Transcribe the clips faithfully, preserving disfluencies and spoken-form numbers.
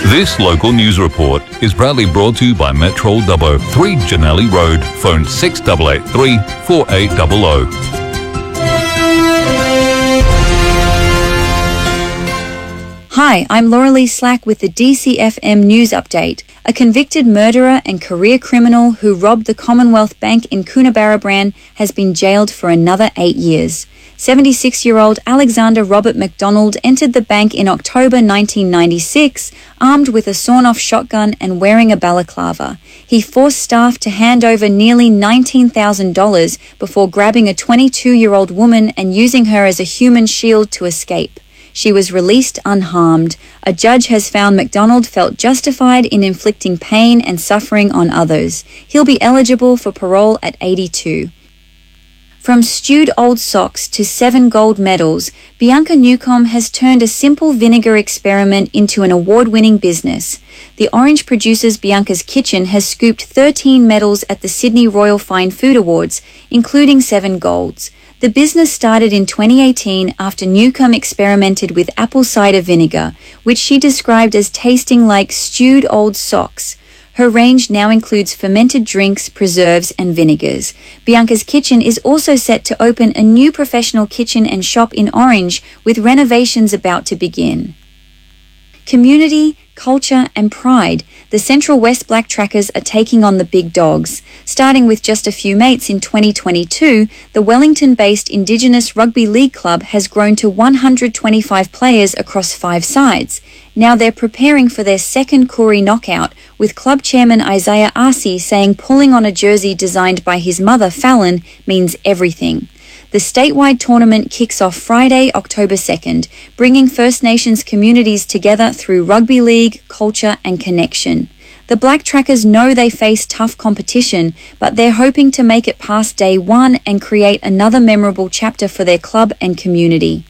This local news report is proudly brought to you by Metrol Dubbo, three Janelli Road, phone six eight eight three, four eight zero zero. Hi, I'm Laura-Lee Slack with the D C F M News Update. A convicted murderer and career criminal who robbed the Commonwealth Bank in Coonabarabran has been jailed for another eight years. seventy-six-year-old Alexander Robert McDonald entered the bank in October nineteen ninety-six, armed with a sawn-off shotgun and wearing a balaclava. He forced staff to hand over nearly nineteen thousand dollars before grabbing a twenty-two-year-old woman and using her as a human shield to escape. She was released unharmed. A judge has found McDonald felt justified in inflicting pain and suffering on others. He'll be eligible for parole at eighty-two. From stewed old socks to seven gold medals, Bianca Newcomb has turned a simple vinegar experiment into an award-winning business. The Orange Producers Bianca's Kitchen has scooped thirteen medals at the Sydney Royal Fine Food Awards, including seven golds. The business started in twenty eighteen after Newcomb experimented with apple cider vinegar, which she described as tasting like stewed old socks. Her range now includes fermented drinks, preserves, and vinegars. Bianca's Kitchen is also set to open a new professional kitchen and shop in Orange, with renovations about to begin. Community, culture, and pride. The Central West Black Trackers are taking on the big dogs. Starting with just a few mates in twenty twenty-two, the Wellington-based Indigenous Rugby League Club has grown to one hundred twenty-five players across five sides. Now they're preparing for their second Koori knockout, with club chairman Isaiah Arce saying pulling on a jersey designed by his mother, Fallon, means everything. The statewide tournament kicks off Friday, October second, bringing First Nations communities together through rugby league, culture, and connection. The Black Trackers know they face tough competition, but they're hoping to make it past day one and create another memorable chapter for their club and community.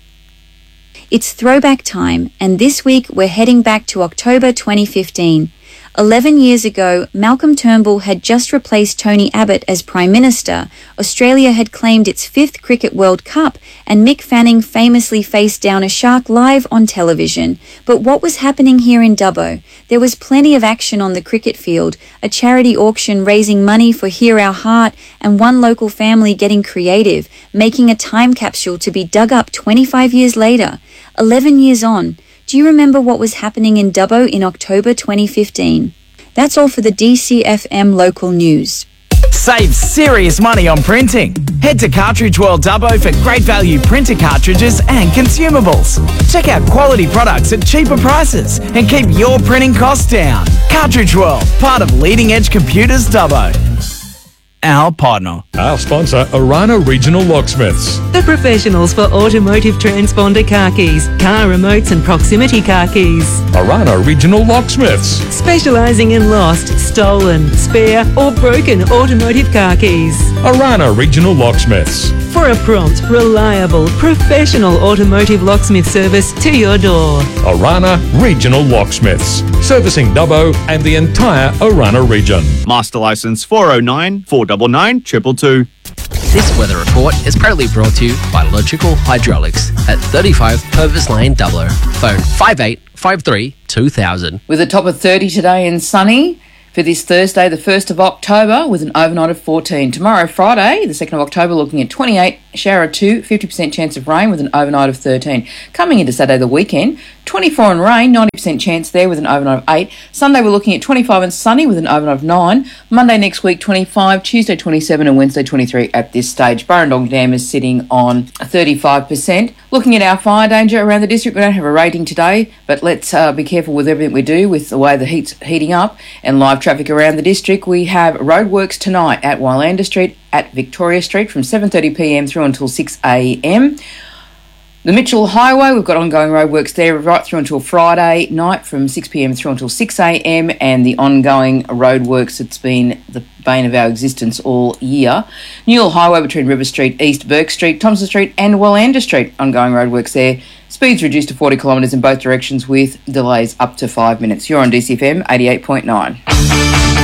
It's throwback time, and this week we're heading back to October twenty fifteen. Eleven years ago, Malcolm Turnbull had just replaced Tony Abbott as Prime Minister. Australia had claimed its fifth Cricket World Cup, and Mick Fanning famously faced down a shark live on television. But what was happening here in Dubbo? There was plenty of action on the cricket field, a charity auction raising money for Hear Our Heart, and one local family getting creative, making a time capsule to be dug up twenty-five years later. Eleven years on. Do you remember what was happening in Dubbo in October twenty fifteen? That's all for the D C F M local news. Save serious money on printing. Head to Cartridge World Dubbo for great value printer cartridges and consumables. Check out quality products at cheaper prices and keep your printing costs down. Cartridge World, part of Leading Edge Computers Dubbo. Our partner. Our sponsor, Orana Regional Locksmiths. The professionals for automotive transponder car keys, car remotes and proximity car keys. Orana Regional Locksmiths. Specialising in lost, stolen, spare or broken automotive car keys. Orana Regional Locksmiths. For a prompt, reliable, professional automotive locksmith service to your door. Orana Regional Locksmiths. Servicing Dubbo and the entire Orana region. Master Licence four oh nine, four nine nine, two two two. This weather report is proudly brought to you by Logical Hydraulics at thirty-five Purvis Lane, Dubbo. Phone five eight five three two thousand. With a top of thirty today and sunny for this Thursday, the first of October, with an overnight of fourteen. Tomorrow, Friday, the second of October, looking at twenty-eight, shower two, fifty percent chance of rain with an overnight of thirteen. Coming into Saturday, the weekend, twenty-four and rain, ninety percent chance there with an overnight of eight. Sunday, we're looking at twenty-five and sunny with an overnight of nine. Monday next week, twenty-five, Tuesday, twenty-seven, and Wednesday, twenty-three at this stage. Burrendong Dam is sitting on thirty-five percent. Looking at our fire danger around the district, we don't have a rating today, but let's uh, be careful with everything we do with the way the heat's heating up and live traffic around the district. We have roadworks tonight at Wylander Street, at Victoria Street from seven thirty p m through until six a m. The Mitchell Highway, we've got ongoing roadworks there right through until Friday night from six p m through until six a m, and the ongoing roadworks that's been the bane of our existence all year. Newell Highway between River Street, East Burke Street, Thompson Street and Wylander Street, ongoing roadworks there. Speeds reduced to forty kilometres in both directions with delays up to five minutes. You're on D C F M eighty-eight point nine.